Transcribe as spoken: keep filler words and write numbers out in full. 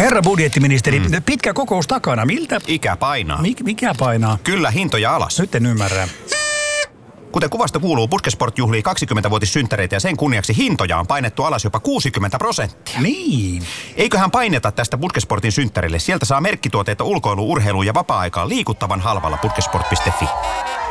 Herra budjettiministeri, mm. pitkä kokous takana. Miltä? Ikä painaa. Mik, mikä painaa? Kyllä, hintoja alas. Nyt en ymmärrä. Kuten kuvasta kuuluu, Puskesport juhlii kaksikymmentävuotissynttäreitä ja sen kunniaksi hintoja on painettu alas jopa kuusikymmentä prosenttia. Niin. Eiköhän paineta tästä Puskesportin synttärille. Sieltä saa merkkituotteita ulkoiluun, urheiluun ja vapaa-aikaan liikuttavan halvalla puskesport piste fi.